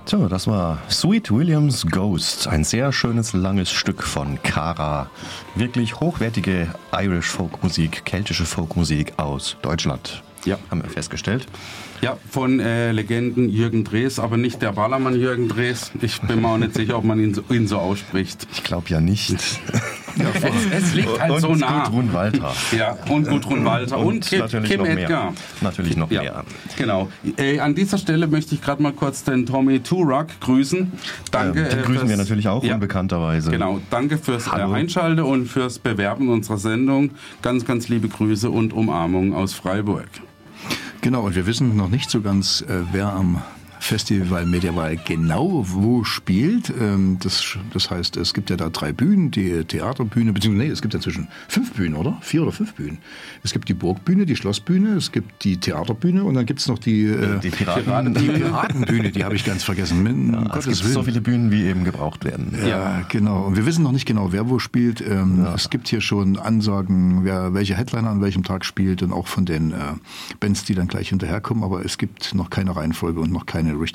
So, das war Sweet Williams Ghost, ein sehr schönes, langes Stück von Cara. Wirklich hochwertige Irish Folkmusik, keltische Folkmusik aus Deutschland. Ja. Haben wir festgestellt. Ja, von Legenden Jürgen Drees, aber nicht der Ballermann Jürgen Drees. Ich bin mir auch nicht sicher, ob man ihn so ausspricht. Ich glaube ja nicht. Es liegt halt und so nah. Gudrun Walter. Ja, und Gudrun Walter und Kim Edgar. Natürlich noch mehr. Genau. An dieser Stelle möchte ich gerade mal kurz den Tommy Turok grüßen. Danke. Den grüßen wir natürlich auch, unbekannterweise. Genau. Danke fürs Einschalten und fürs Bewerben unserer Sendung. Ganz, ganz liebe Grüße und Umarmung aus Freiburg. Genau, und wir wissen noch nicht so ganz, wer am Festival Medieval genau wo spielt. Das heißt, es gibt ja da 3 Bühnen, die Theaterbühne, beziehungsweise es gibt inzwischen 5 Bühnen, oder? 4 oder 5 Bühnen. Es gibt die Burgbühne, die Schlossbühne, es gibt die Theaterbühne und dann gibt es noch die Piratenbühne, die habe ich ganz vergessen. Es gibt so viele Bühnen, wie eben gebraucht werden. Ja, genau. Und wir wissen noch nicht genau, wer wo spielt. Es gibt hier schon Ansagen, wer welche Headliner an welchem Tag spielt und auch von den Bands, die dann gleich hinterherkommen, aber es gibt noch keine Reihenfolge und noch keine